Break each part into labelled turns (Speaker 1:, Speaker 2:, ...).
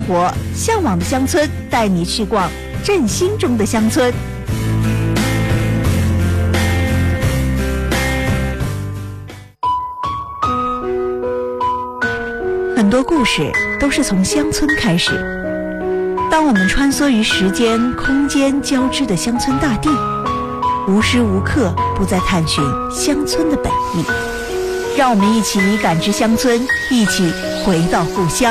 Speaker 1: 活，向往的乡村，带你去逛振兴中的乡村。很多故事都是从乡村开始。当我们穿梭于时间、空间交织的乡村大地，无时无刻不在探寻乡村的本意。让我们一起感知乡村，一起回到故乡。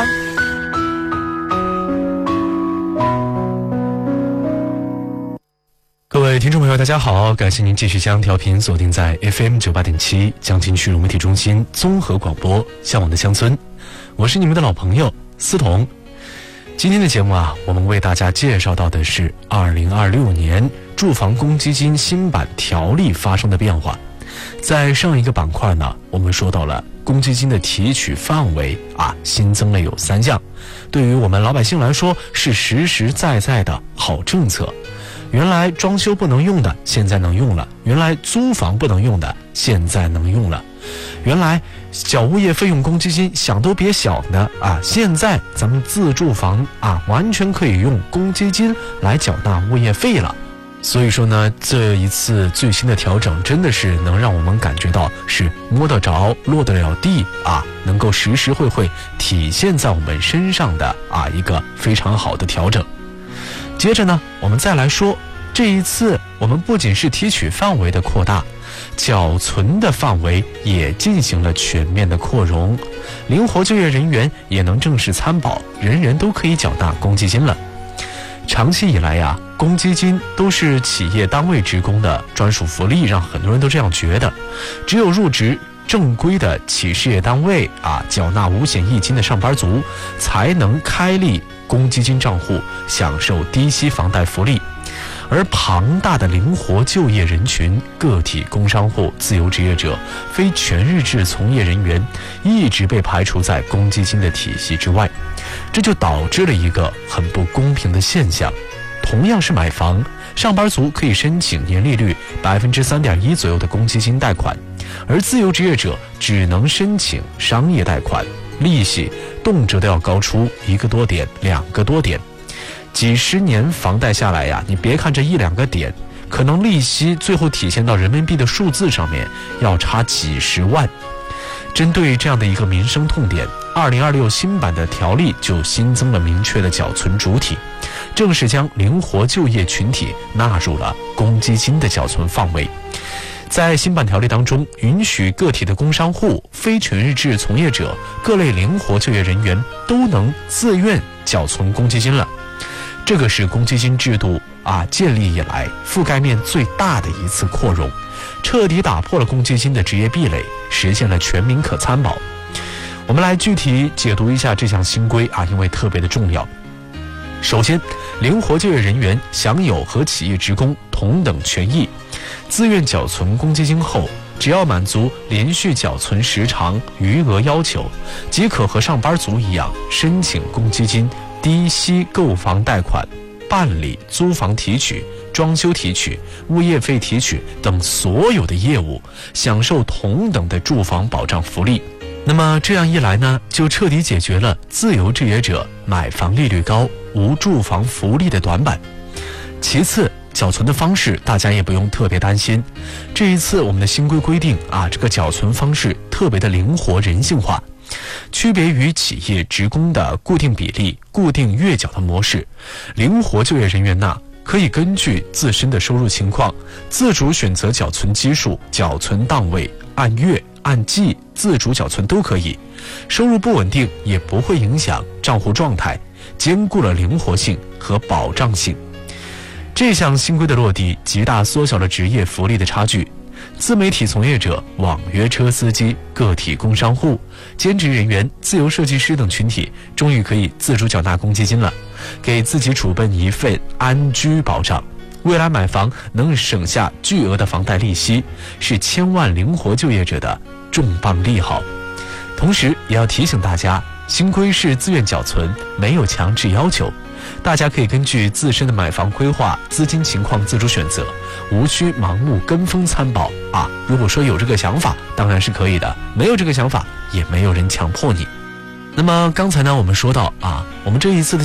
Speaker 2: 各位听众朋友大家好，感谢您继续将调频锁定在 FM 98.7江津区融媒体中心综合广播向往的乡村，我是你们的老朋友思彤。今天的节目我们为大家介绍到的是2026年住房公积金新版条例发生的变化。在上一个板块呢，我们说到了公积金的提取范围新增了有3项，对于我们老百姓来说是实实在在的好政策。原来装修不能用的现在能用了，原来租房不能用的现在能用了，原来缴物业费用公积金想都别想的现在咱们自住房完全可以用公积金来缴纳物业费了。所以说呢，这一次最新的调整真的是能让我们感觉到是摸得着落得了地能够实实惠惠体现在我们身上的一个非常好的调整。接着呢，我们再来说，这一次我们不仅是提取范围的扩大，缴存的范围也进行了全面的扩容，灵活就业人员也能正式参保，人人都可以缴纳公积金了。长期以来公积金都是企业单位职工的专属福利，让很多人都这样觉得，只有入职正规的企事业单位缴纳五险一金的上班族才能开立公积金账户，享受低息房贷福利。而庞大的灵活就业人群，个体工商户、自由职业者、非全日制从业人员一直被排除在公积金的体系之外，这就导致了一个很不公平的现象。同样是买房，上班族可以申请年利率 3.1% 左右的公积金贷款，而自由职业者只能申请商业贷款，利息动辄都要高出1个多点、2个多点。几十年房贷下来你别看这1-2个点，可能利息最后体现到人民币的数字上面要差几十万。针对这样的一个民生痛点，2026新版的条例就新增了明确的缴存主体，正式将灵活就业群体纳入了公积金的缴存范围。在新版条例当中，允许个体的工商户、非全日制从业者、各类灵活就业人员都能自愿缴存公积金了。这个是公积金制度建立以来覆盖面最大的一次扩容，彻底打破了公积金的职业壁垒，实现了全民可参保。我们来具体解读一下这项新规因为特别的重要。首先，灵活就业人员享有和企业职工同等权益，自愿缴存公积金后，只要满足连续缴存时长、余额要求，即可和上班族一样申请公积金、低息购房贷款、办理租房提取、装修提取、物业费提取等所有的业务，享受同等的住房保障福利。那么这样一来呢，就彻底解决了自由职业者买房利率高、无住房福利的短板。其次，缴存的方式大家也不用特别担心，这一次我们的新规规定这个缴存方式特别的灵活人性化，区别于企业职工的固定比例、固定月缴的模式，灵活就业人员可以根据自身的收入情况，自主选择缴存基数、缴存档位，按月、按季自主缴存都可以，收入不稳定也不会影响账户状态，兼顾了灵活性和保障性。这项新规的落地，极大缩小了职业福利的差距。自媒体从业者、网约车司机、个体工商户、兼职人员、自由设计师等群体终于可以自主缴纳公积金了，给自己储备一份安居保障。未来买房能省下巨额的房贷利息，是千万灵活就业者的重磅利好。同时也要提醒大家，新规是自愿缴存，没有强制要求，大家可以根据自身的买房规划、资金情况自主选择，无需盲目跟风参保啊。如果说有这个想法，当然是可以的；没有这个想法，也没有人强迫你。那么刚才呢，我们说到啊，我们这一次的